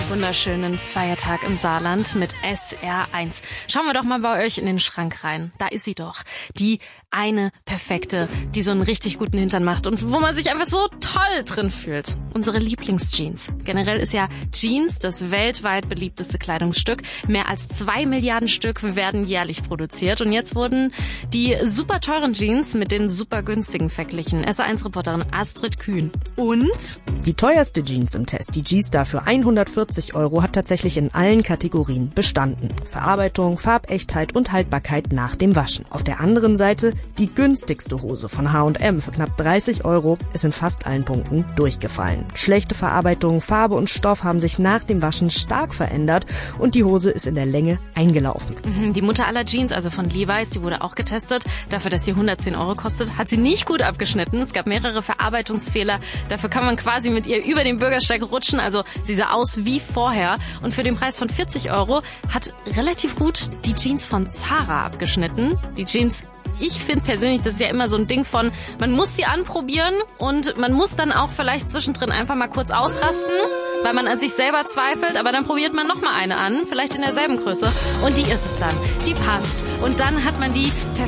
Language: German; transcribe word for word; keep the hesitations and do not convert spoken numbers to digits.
wunderschönen Feiertag im Saarland mit S R eins. Schauen wir doch mal bei euch in den Schrank rein. Da ist sie doch. Die eine perfekte, die so einen richtig guten Hintern macht und wo man sich einfach so toll drin fühlt. Unsere Lieblingsjeans. Generell ist ja Jeans das weltweit beliebteste Kleidungsstück. Mehr als zwei Milliarden Stück werden jährlich produziert. Und jetzt wurden die super teuren Jeans mit den super günstigen verglichen. S R eins-Reporterin Astrid Kühn. Und? Die teuerste Jeans im Test, die G-Star für hundertvierzig Euro, hat tatsächlich in allen Kategorien bestanden. Verarbeitung, Farbechtheit und Haltbarkeit nach dem Waschen. Auf der anderen Seite die günstigste Hose von H und M für knapp dreißig Euro ist in fast allen Punkten durchgefallen. Schlechte Verarbeitung, Farbe und Stoff haben sich nach dem Waschen stark verändert und die Hose ist in der Länge eingelaufen. Die Mutter aller Jeans, also von Levi's, die wurde auch getestet. Dafür, dass sie hundertzehn Euro kostet, hat sie nicht gut abgeschnitten. Es gab mehrere Verarbeitungsfehler. Dafür kann man quasi mit ihr über den Bürgersteig rutschen. Also sie sah aus wie vorher. Und für den Preis von vierzig Euro hat relativ gut die Jeans von Zara abgeschnitten. Die Jeans, ich finde persönlich, das ist ja immer so ein Ding von, man muss sie anprobieren und man muss dann auch vielleicht zwischendrin einfach mal kurz ausrasten, weil man an sich selber zweifelt, aber dann probiert man noch mal eine an, vielleicht in derselben Größe und die ist es dann. Die passt und dann hat man die perfekt